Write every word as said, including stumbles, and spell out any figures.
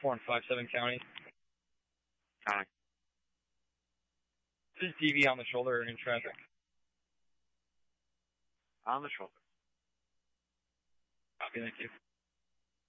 four and five seven county. County. This is D V on the shoulder in traffic. On the shoulder. Copy, thank you.